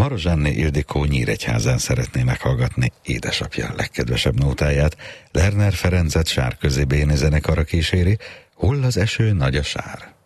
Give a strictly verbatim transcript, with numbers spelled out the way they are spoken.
Marozsánné Ildikó Nyíregyházán szeretné meghallgatni édesapja legkedvesebb nótáját. Lerner Ferencet Sárközi Béni zenekara kíséri, Hull az eső, nagy a sár.